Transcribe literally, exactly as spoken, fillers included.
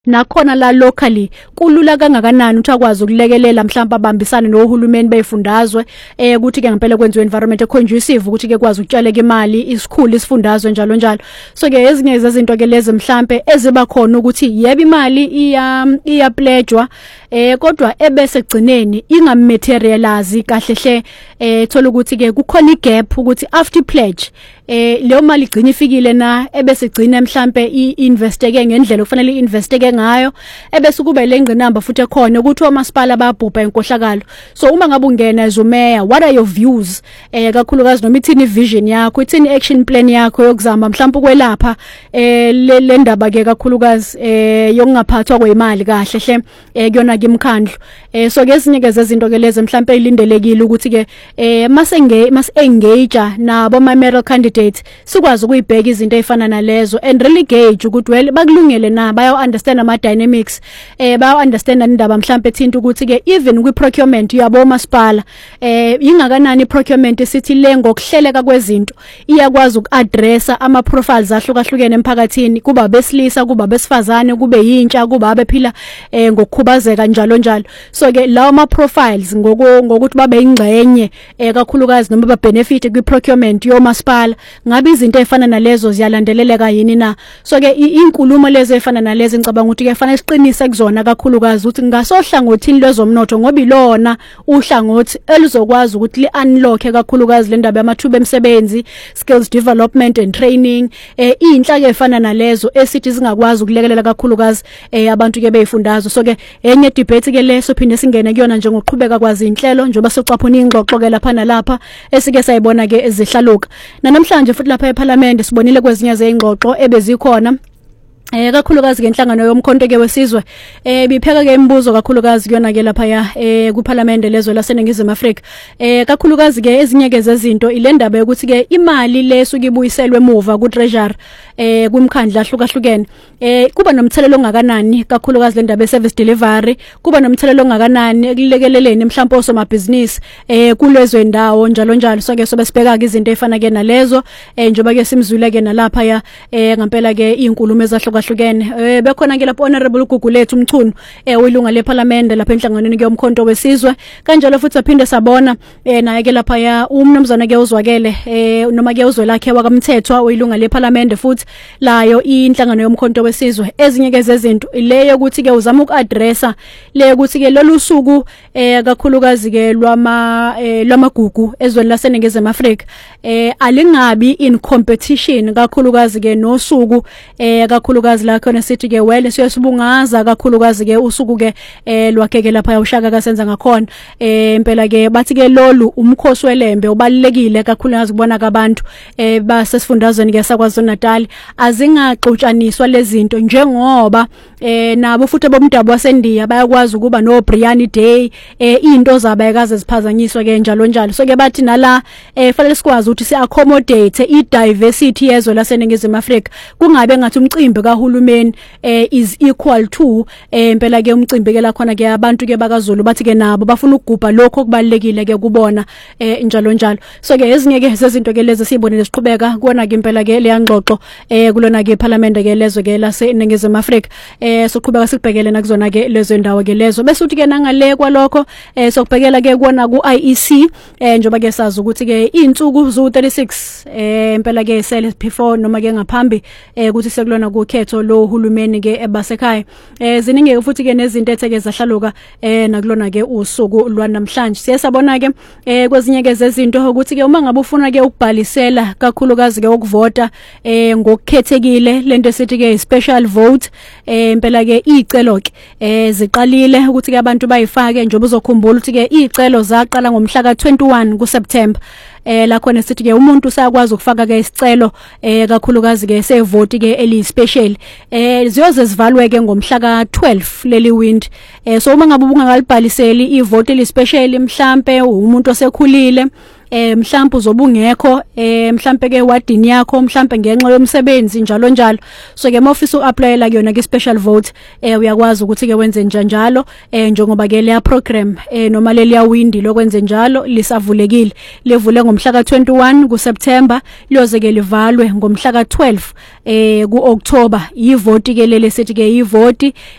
nakhona la locally kulula kangakanani ukuthi akwazi ukulekelela mhlawumbe abambisane nohulumeni beyifundazwe eh ukuthi ke ngempela kwenziwe environment conducive ukuthi ke kwazi ukutshaleka imali isikhulu isifundazwe njalo njalo. So ke ezinye izinto ke lezi mhlawumbe eziba khona ukuthi yebo imali iya iya pledgewa eh kodwa ebese egcineni ingamaterialize kahle hle eh thola ukuthi ke kukhona igap ukuthi after pledge eh leyo mali igcina ifikile na ebese igcina mhlambe iinvesteke ngendlela kufanele iinvesteke ngayo ebese kube lengqinamba futhi ekhona ukuthi omasipala bayabhubha inkohlakalo. So uma ngabe ungena as umeya, what are your views eh kakhulukazi noma ithini vision yakho, ithini action plan yakho yokuzama mhlawumbe ukwelapha eh le ndaba ke kakhulukazi eh yokungaphathwa kwemali kahle hle eh kuyona ke imkhandlo eh so ke ezinye ke zezinto ke lezi mhlawumbe ilindelekile ukuthi ke eh masenge mas engage nabo ma mayoral candidate sikwazi ukuyibheka izinto ezifana nalezo and really gauge ukuthi well bakulungele na bayo understand ama dynamics eh bayo understand indaba mhlawumbe ethinta ukuthi ke even kwi procurement yabo masipala eh ingakanani procurement sithi le ngokuhleleka kwezinto iyakwazi ukuaddressa ama profiles ahlukahlukene emphakathini kuba besilisa kuba besifazane kube yintsha kuba abephila eh ngokukhubazeka njalo njalo. So ke lawo ma profiles ngoko ngokuthi babe ingxenye eh kakhulukazi noma ba benefit kwi procurement yo masipala ngabe izinto ezifana nalezo ziyalandeleleka yini na. So ke inkulumo lezi ezifana nalezi ngicabanga ukuthi ke fanele siqinise kuzona kakhulukazi ukuthi ngasohlangothini lwezomnotho ngoba ilona uhlangothi elizokwazi ukuthi li unlock kakhulukazi le ndaba yamathuba emisebenzi, skills development and training eh inhlaka ezifana nalezo esithi singakwazi ukulekelela kakhulukazi eh abantu ke beyifundazwe. So ke enye debate ke leso phinde singene kuyona njengoqhubeka kwazi inhlelo njengoba sicaphuna ingxoxo ke lapha nalapha esike sayibona ke ezihlaluka namhlanje futhi lapha eParliament sibonile kwezinye zeingxoxo ebezikhona eh kakhulukazi ke inhlangano yomkhonto ke wesizwe eh bipheka ke imibuzo kakhulukazi kuyona ke lapha ya eh kuParliament lezo laseNingizimu Afrika eh kakhulukazi ke ezinye ke zezinto ilendaba yokuthi ke imali lesuke ibuyiselwe emuva ku treasury eh kumkhandla ahlukahlukene eh kuba nomthelelo ongakanani kakhulukazi le ndaba service delivery kuba nomthelelo ongakanani ekulekeleleni mhlawumbe osomabhizinisi eh kulezwe ndawo njalo njalo. So ke sobe sibheka ke izinto ezifana ke nalezo eh njoba ke simzwile ke nalapha ya eh ngempela ke inkulumo ezahluka hlukene eh bekhona ke lapho honorable Gugu lethu umchunu eh uyilunga leParliament lapha enhlanganweni ke umkhonto wesizwe kanjalo futhi aphinde sabona eh naye ke lapha ya umnumzana ke uzwakele eh noma ke uzwe lakhe wakamthethwa uyilunga leParliament futhi layo inhlangano yomkhonto wesizwe. Ezinye ke zezinto leyo ukuthi ke uzama ukuaddressa leyo ukuthi ke lolu suku eh kakhulukazi ke lwama eh lwamagugu ezweni laseNingizimu Afrika eh alingabi in competition kakhulukazi ke nosuku eh kakhulukazi la khona sithi ke well siyasibungaza kakhulukazi ke usuku ke eh lwakheke lapha uShaka kasenza ngakhona eh impela ke bathi ke lolu umkhosi welembe ubalekile kakhulukazi kubona kabantu eh basesifundazweni ke sakwaZulu Natal azingaxutshaniswa lezinto njengoba eh nabo futhi bomdabu waseNdiya bayakwazi ukuba no Briani Day eh into zabo ayikaze ziphazanyiswa ke njalo njalo. So ke bathi nala eh fanele sikwazi ukuthi si accommodate i diversity yezwe laseNingizimu Afrika kungabe ngathi umcimbi kahulumeni eh is equal to eh impela ke umcimbi ke la khona ke abantu ke bakaZulu bathi ke nabo bafuna ukugubha lokho kubalekile ke kubona eh njalo njalo. So ke ezinye ke sezinto ke lezi sibonile siqhubeka kuona ke impela ke le ngxoxo eh kulona ke eParliament ke lezo ke laseNingizimu Afrika eh soqhubeka sikubhekele nakuzona ke lezo ndawo ke lezo bese uthi ke nangale kwalokho eh sokubhekela ke kuona ku I E C eh njoba ke sazi ukuthi ke insuku zu thirty-six eh impela ke sele before noma ke ngaphambi eh ukuthi sekulona kukhetho lo hulumeni ke ebasekhaya eh ziningi futhi ke nezinto etheke zahlaluka eh nakulona ke usuku lwanamhlanje siyasabona ke eh kwezinye ke zezinto ukuthi ke uma ngabe ufuna ke ukubhalisela kakhulukazi ke ukuvota eh ngokukhethekile lento esithi ke special vote eh impela ke icelo ke eh ziqalile ukuthi ke abantu bayifake njengoba uzokhumbula ukuthi ke icelo zaqala ngomhla ka twenty-one ku September eh la khona sithi ke umuntu usakwazi ukufaka ke isicelo eh kakhulukazi ke sevote ke eli special eh ziyoze zivalwe ke ngomhla ka twelve leli wind eh so uma ngabe ungakalibhaliseli ivote eli special mhlambe umuntu osekhulile eh mhlawumbe uzobungekho eh mhlawumbe ke wadini yakho mhlawumbe ngenxa yomsebenzi njalo njalo so ke mawufisa uapplyela kuyona ke special vote eh uyakwazi ukuthi ke wenze njalo eh njengoba ke le program eh noma le liya windi lokwenze njalo lisavulekile levule ngomhla ka twenty-one ku September liyoze ke livalwe ngomhla ka twelve eh ku October yivote ke lele sithi ke yivote